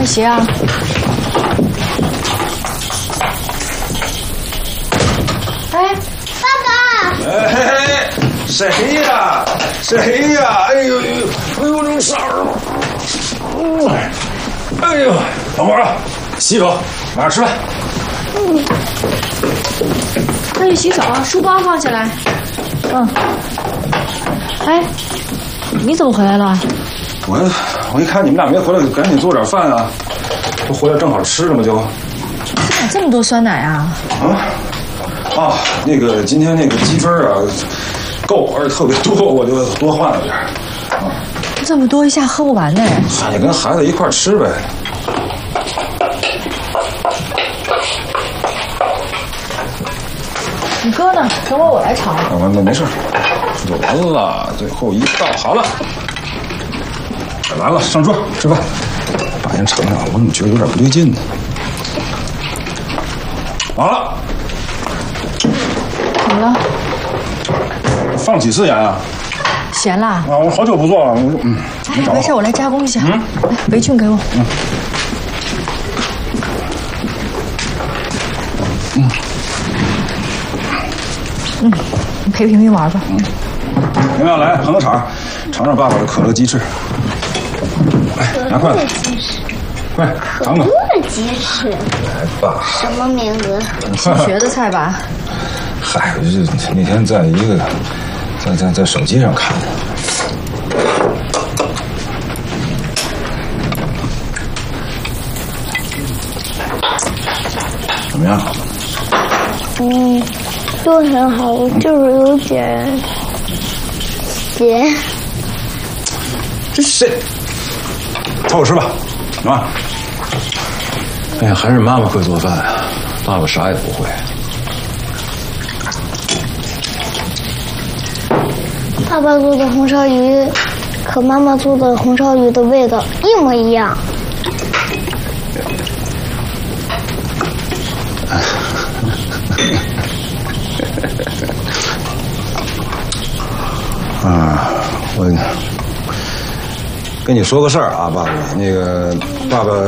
鞋啊？哎， 爸爸！ 哎，谁呀？谁呀？哎呦呦，哎呦，这啥儿？哎呦，等会儿啊，洗手，马上吃饭。 快去洗手啊！书包放下来。嗯。哎，你怎么回来了？ 我一看你们俩没回来，就赶紧做点饭啊。都回来正好吃了嘛，就。 咋这么多酸奶啊？ 啊，那个今天那个积分啊够，而且特别多，我就多换了点。啊， 这么多一下喝不完呢。 你跟孩子一块吃呗。 你哥呢？等会儿我来炒。 那没事，这就完了。最后一道好了，完了，上桌吃饭。爸先尝尝，我怎么觉得有点不对劲呢？完了。 怎么了？ 放几次盐啊？ 咸啦。 啊，我好久不做了， 哎，没事，我来加工一下。来，围裙给我。你陪平平玩吧。 平平来捧个场，尝尝爸爸的可乐鸡翅。来，拿筷子，快尝尝。 可乐鸡翅。 来吧。 什么名字？ 新学的菜吧？ 嗨，这那天在一个在手机上看的。怎么样？ 都很好，就是有点咸。 这谁？凑合吃吧，啊！哎呀，还是妈妈会做饭啊，爸爸啥也不会。 爸爸做的红烧鱼和妈妈做的红烧鱼的味道一模一样。我跟你说个事儿啊，爸爸，那个爸爸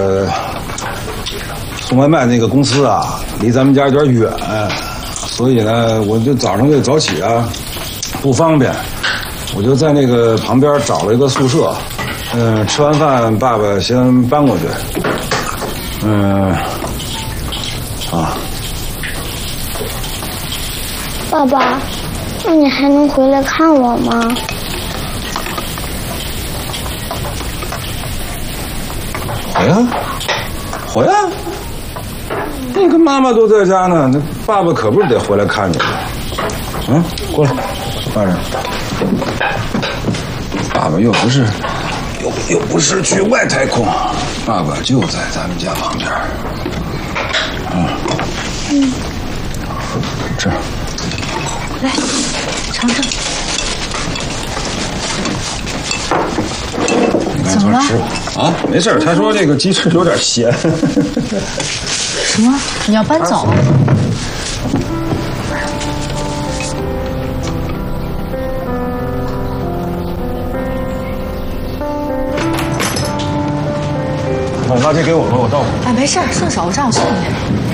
送外卖那个公司啊，离咱们家有点远，所以呢，我就早上得早起啊，不方便，我就在那个旁边找了一个宿舍，吃完饭爸爸先搬过去， 爸爸，那你还能回来看我吗？ 回来，你跟妈妈都在家呢，那爸爸可不是得回来看你。过来，大人，爸爸又不是去外太空，爸爸就在咱们家旁边。这， 来，尝尝。怎么了？ 啊，没事，他说这个鸡翅有点咸。 什么？你要搬走？ 把垃圾给我吧，我倒。 哎，没事，顺手，让我送你。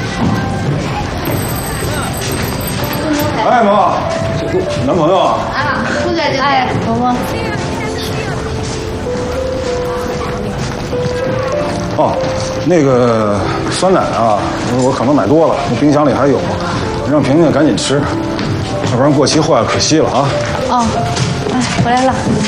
哎，妈，男朋友啊？ 啊，出在这里。哎，萌萌。 哦，那个酸奶啊，我可能买多了，那冰箱里还有，让萍萍赶紧吃，要不然过期坏了可惜了啊。 哦，哎，回来了。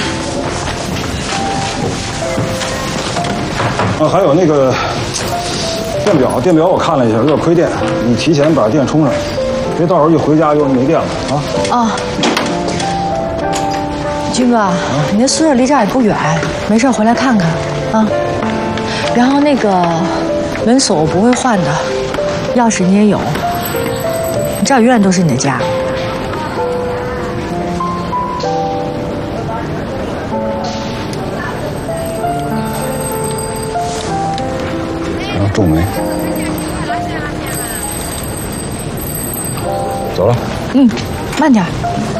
还有那个电表我看了一下，有点亏电，你提前把电充上，别到时候一回家又没电了啊。 哦，军哥，你那宿舍离这儿也不远，没事回来看看啊。然后那个门锁我不会换的，钥匙你也有，你这儿永远都是你的家。 然后皱眉，走了。 慢点。